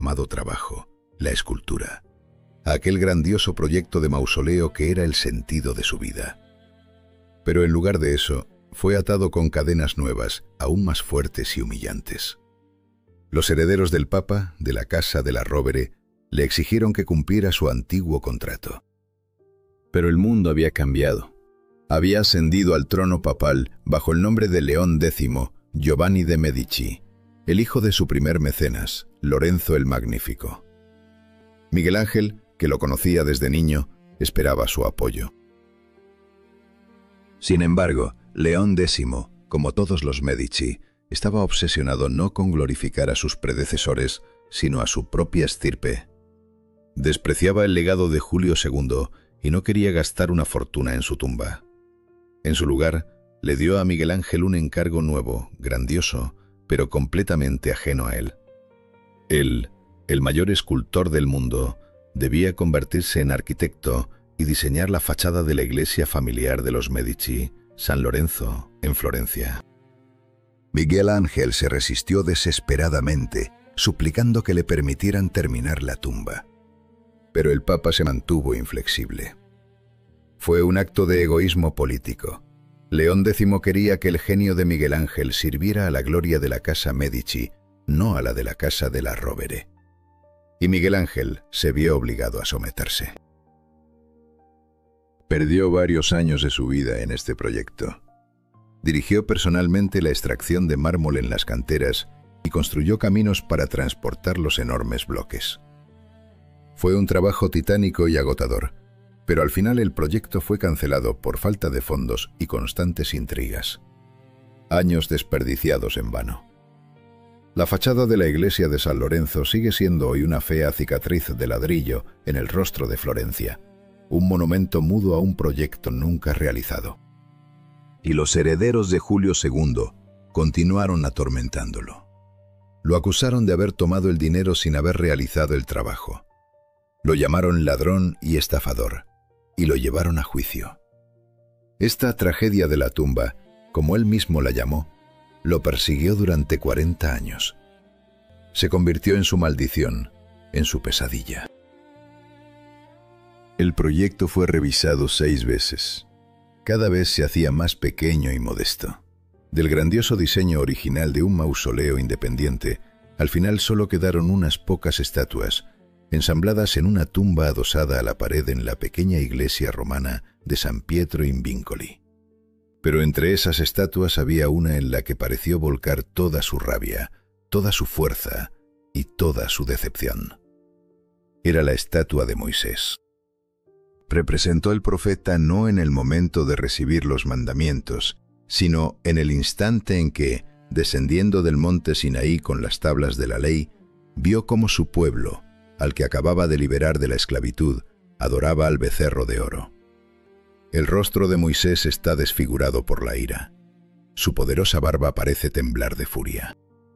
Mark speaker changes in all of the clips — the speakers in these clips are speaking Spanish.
Speaker 1: amado trabajo, la escultura, a aquel grandioso proyecto de mausoleo que era el sentido de su vida. Pero en lugar de eso, fue atado con cadenas nuevas, aún más fuertes y humillantes. Los herederos del Papa, de la casa de la Rovere, le exigieron que cumpliera su antiguo contrato. Pero el mundo había cambiado. Había ascendido al trono papal bajo el nombre de León X, Giovanni de Medici, el hijo de su primer mecenas, Lorenzo el Magnífico. Miguel Ángel, que lo conocía desde niño, esperaba su apoyo. Sin embargo, León X, como todos los Medici, estaba obsesionado no con glorificar a sus predecesores, sino a su propia estirpe. Despreciaba el legado de Julio II y no quería gastar una fortuna en su tumba. En su lugar, le dio a Miguel Ángel un encargo nuevo, grandioso, pero completamente ajeno a él. Él, el mayor escultor del mundo, debía convertirse en arquitecto y diseñar la fachada de la iglesia familiar de los Medici, San Lorenzo, en Florencia. Miguel Ángel se resistió desesperadamente, suplicando que le permitieran terminar la tumba. Pero el Papa se mantuvo inflexible. Fue un acto de egoísmo político. León X quería que el genio de Miguel Ángel sirviera a la gloria de la casa Medici, no a la de la casa de la Rovere. Y Miguel Ángel se vio obligado a someterse. Perdió varios años de su vida en este proyecto. Dirigió personalmente la extracción de mármol en las canteras y construyó caminos para transportar los enormes bloques. Fue un trabajo titánico y agotador, pero al final el proyecto fue cancelado por falta de fondos y constantes intrigas. Años desperdiciados en vano. La fachada de la iglesia de San Lorenzo sigue siendo hoy una fea cicatriz de ladrillo en el rostro de Florencia, un monumento mudo a un proyecto nunca realizado. Y los herederos de Julio II continuaron atormentándolo. Lo acusaron de haber tomado el dinero sin haber realizado el trabajo. Lo llamaron ladrón y estafador, y lo llevaron a juicio. Esta tragedia de la tumba, como él mismo la llamó, lo persiguió durante 40 años. Se convirtió en su maldición, en su pesadilla. El proyecto fue revisado 6 veces. Cada vez se hacía más pequeño y modesto. Del grandioso diseño original de un mausoleo independiente, al final solo quedaron unas pocas estatuas, ensambladas en una tumba adosada a la pared en la pequeña iglesia romana de San Pietro in Vincoli. Pero entre esas estatuas había una en la que pareció volcar toda su rabia, toda su fuerza y toda su decepción. Era la estatua de Moisés. Representó al profeta no en el momento de recibir los mandamientos, sino en el instante en que, descendiendo del monte Sinaí con las tablas de la ley, vio cómo su pueblo, al que acababa de liberar de la esclavitud, adoraba al becerro de oro. El rostro de Moisés está desfigurado por la ira. Su poderosa barba parece temblar de furia.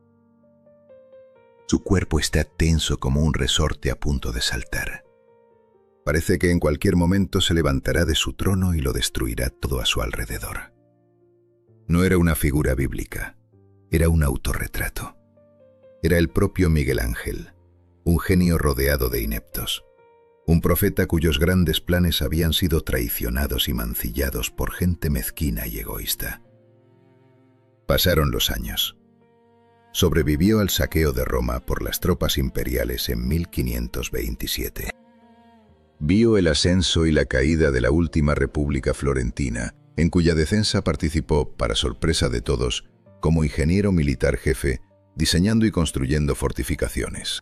Speaker 1: Su cuerpo está tenso como un resorte a punto de saltar. Parece que en cualquier momento se levantará de su trono y lo destruirá todo a su alrededor. No era una figura bíblica, era un autorretrato. Era el propio Miguel Ángel, un genio rodeado de ineptos, un profeta cuyos grandes planes habían sido traicionados y mancillados por gente mezquina y egoísta. Pasaron los años. Sobrevivió al saqueo de Roma por las tropas imperiales en 1527. Vio el ascenso y la caída de la última república florentina, en cuya defensa participó, para sorpresa de todos, como ingeniero militar jefe, diseñando y construyendo fortificaciones.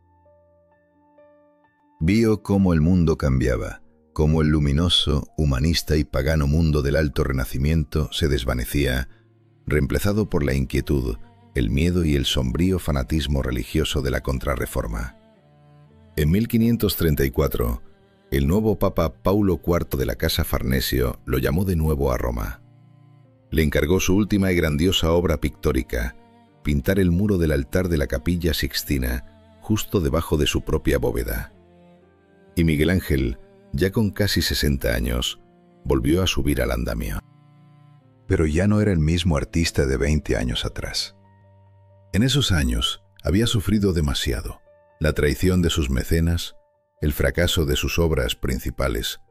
Speaker 1: Vio cómo el mundo cambiaba, cómo el luminoso, humanista y pagano mundo del Alto Renacimiento se desvanecía, reemplazado por la inquietud, el miedo y el sombrío fanatismo religioso de la Contrarreforma. En 1534, el nuevo Papa Paulo IV de la Casa Farnesio lo llamó de nuevo a Roma. Le encargó su última y grandiosa obra pictórica, pintar el muro del altar de la Capilla Sixtina, justo debajo de su propia bóveda. Y Miguel Ángel, ya con casi 60 años, volvió a subir al andamio. Pero ya no era el mismo artista de 20 años atrás. En esos años había sufrido demasiado. La traición de sus mecenas, el fracaso de sus obras principales,